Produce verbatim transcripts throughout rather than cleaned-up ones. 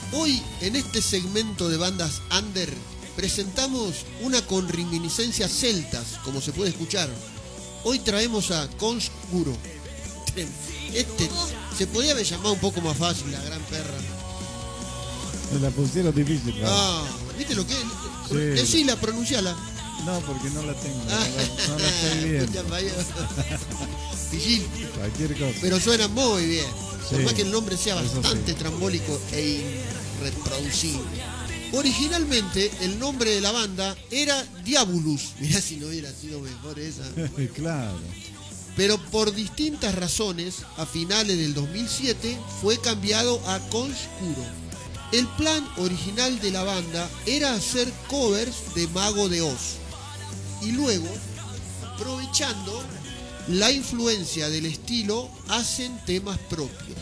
Hoy, en este segmento de bandas under, presentamos una con reminiscencias celtas, como se puede escuchar. Hoy traemos a Conscuro. Este se podía haber llamado un poco más fácil, la gran perra. Me la pusieron difícil, claro. Ah, ¿viste lo que es? Sí. Decila, pronunciala. No, porque no la tengo. No la, no la estoy viendo. Pichín. Cualquier cosa. Pero suena muy bien. Sí, por más que el nombre sea eso bastante sí. trambólico e irreproducible. Originalmente el nombre de la banda era Diabolus. Mirá si no hubiera sido mejor esa. Claro. Pero por distintas razones, a finales del dos mil siete fue cambiado a Conscuro. El plan original de la banda era hacer covers de Mago de Oz. Y luego, aprovechando la influencia del estilo, hacen temas propios.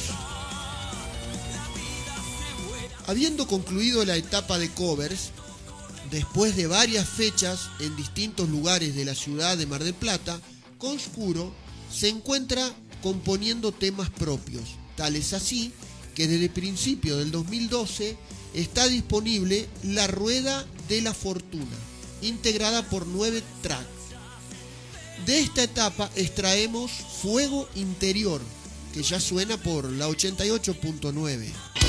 Habiendo concluido la etapa de covers, después de varias fechas en distintos lugares de la ciudad de Mar del Plata, Conscuro se encuentra componiendo temas propios. Tal es así que desde principios del dos mil doce está disponible La Rueda de la Fortuna, integrada por nueve tracks. De esta etapa extraemos Fuego Interior, que ya suena por la ochenta y ocho punto nueve.